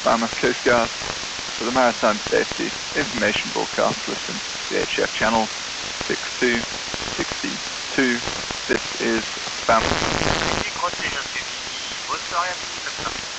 Falmouth Coast Guard. For the Maritime Safety Information Broadcast, listen to VHF channel 6262. This is Falmouth.